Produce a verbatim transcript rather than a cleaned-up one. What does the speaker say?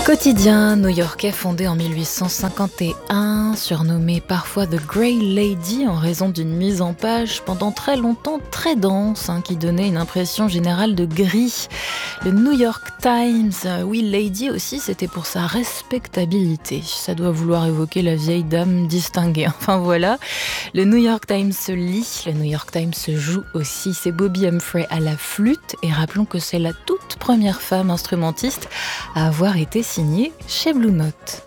Quotidien new-yorkais fondé en mille huit cent cinquante et un, surnommé parfois The Grey Lady en raison d'une mise en page pendant très longtemps très dense, hein, qui donnait une impression générale de gris. Le New York Times, euh, oui, Lady aussi, c'était pour sa respectabilité. Ça doit vouloir évoquer la vieille dame distinguée. Enfin voilà, le New York Times se lit, le New York Times se joue aussi. C'est Bobbi Humphrey à la flûte et rappelons que c'est la toute première femme instrumentiste à avoir été signée chez Blue Note.